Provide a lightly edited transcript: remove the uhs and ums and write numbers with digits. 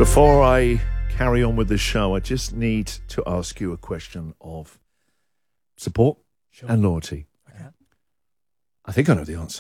Before I carry on with the show, I just need to ask you a question of support and loyalty. Okay. I think I know the answer.